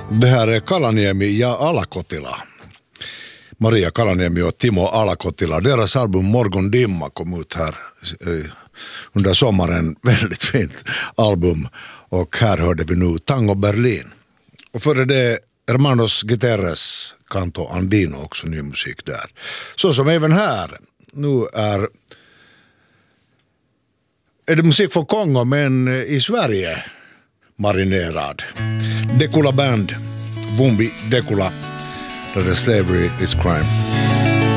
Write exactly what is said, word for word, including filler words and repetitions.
Det här är Kalaniemi ja Alakotila. Maria Kalaniemi och Timo Alakotila. Deras album Morgon Dimma kom ut här under sommaren. Väldigt fint album. Och här hörde vi nu Tango Berlin. Och före det Hermanos Guterres, Canto Andino, också ny musik där. Så som även här. Nu är, är det musik från Kongo, men i Sverige marinerad. Dekula Band, Vumbi Dekula, där det Slavery is Crime.